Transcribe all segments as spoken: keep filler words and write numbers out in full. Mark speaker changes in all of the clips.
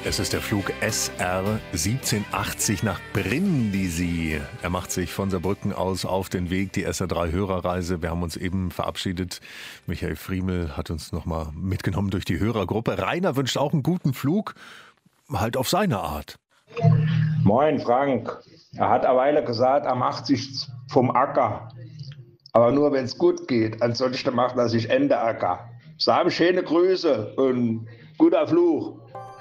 Speaker 1: Es ist der Flug S R siebzehnhundertachtzig nach Brindisi. Er macht sich von Saarbrücken aus auf den Weg, die S R drei Hörerreise. Wir haben uns eben verabschiedet. Michael Friemel hat uns nochmal mitgenommen durch die Hörergruppe. Rainer wünscht auch einen guten Flug, halt auf seine Art.
Speaker 2: Moin Frank, er hat eine Weile gesagt, am achtzig vom Acker. Aber nur wenn es gut geht, ansonsten macht er sich Ende Acker. Sage schöne Grüße und guter Flug.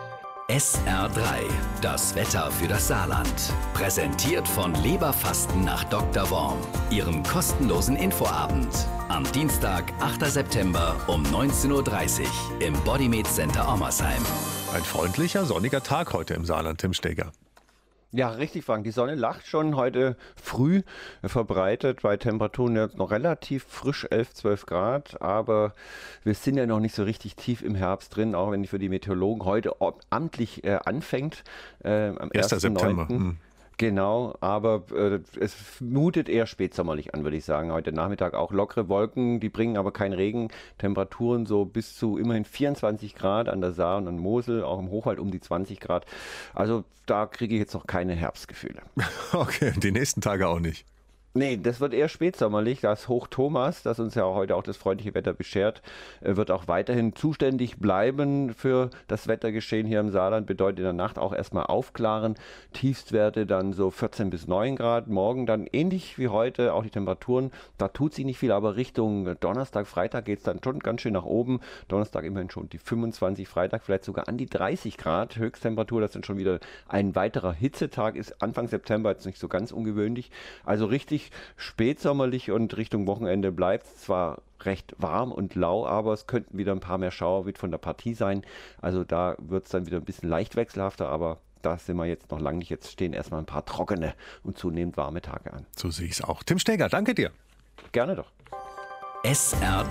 Speaker 3: S R drei, das Wetter für das Saarland. Präsentiert von Leberfasten nach Doktor Worm. Ihrem kostenlosen Infoabend. Am Dienstag, achter September um neunzehn Uhr dreißig im Bodymed Center Ommersheim.
Speaker 1: Ein freundlicher, sonniger Tag heute im Saarland, Tim Steger.
Speaker 4: Ja, richtig, Frank. Die Sonne lacht schon heute früh verbreitet, bei Temperaturen jetzt noch relativ frisch, elf, zwölf Grad. Aber wir sind ja noch nicht so richtig tief im Herbst drin, auch wenn die für die Meteorologen heute amtlich äh, anfängt. Äh, am
Speaker 1: erster September. Hm.
Speaker 4: Genau, aber äh, es mutet eher spätsommerlich an, würde ich sagen. Heute Nachmittag auch lockere Wolken, die bringen aber keinen Regen. Temperaturen so bis zu immerhin vierundzwanzig Grad an der Saar und an Mosel, auch im Hochwald um die zwanzig Grad. Also da kriege ich jetzt noch keine Herbstgefühle.
Speaker 1: Okay, die nächsten Tage auch nicht.
Speaker 4: Nee, das wird eher spätsommerlich. Das Hoch Thomas, das uns ja heute auch das freundliche Wetter beschert, wird auch weiterhin zuständig bleiben für das Wettergeschehen hier im Saarland. Bedeutet in der Nacht auch erstmal aufklaren. Tiefstwerte dann so vierzehn bis neun Grad. Morgen dann ähnlich wie heute auch die Temperaturen. Da tut sich nicht viel, aber Richtung Donnerstag, Freitag geht es dann schon ganz schön nach oben. Donnerstag immerhin schon die fünfundzwanzig, Freitag vielleicht sogar an die dreißig Grad. Höchsttemperatur, das dann schon wieder ein weiterer Hitzetag ist. Anfang September jetzt nicht so ganz ungewöhnlich. Also richtig spätsommerlich und Richtung Wochenende bleibt es zwar recht warm und lau, aber es könnten wieder ein paar mehr Schauer mit von der Partie sein. Also da wird es dann wieder ein bisschen leicht wechselhafter, aber da sind wir jetzt noch lange nicht. Jetzt stehen erstmal ein paar trockene und zunehmend warme Tage an.
Speaker 1: So sehe ich es auch. Tim Steger, danke dir.
Speaker 4: Gerne doch.
Speaker 3: S R